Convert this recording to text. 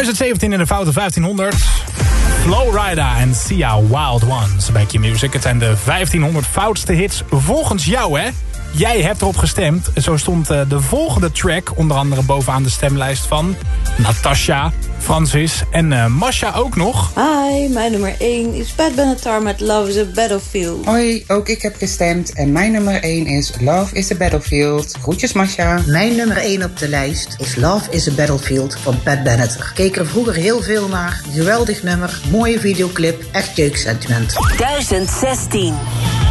2017 in de foute 1500. Flowrider en Sia Wild Ones bij Q-Music. Het zijn de 1500 foutste hits volgens jou, hè? Jij hebt erop gestemd. Zo stond de volgende track onder andere bovenaan de stemlijst van Natasha, Francis en Masha ook nog. Hi, mijn nummer 1 is Pat Benatar met Love is a Battlefield. Hoi, ook ik heb gestemd en mijn nummer 1 is Love is a Battlefield. Groetjes Masha. Mijn nummer 1 op de lijst is Love is a Battlefield van Pat Benatar. Keek er vroeger heel veel naar. Geweldig nummer, mooie videoclip, echt jeugdsentiment. 1016.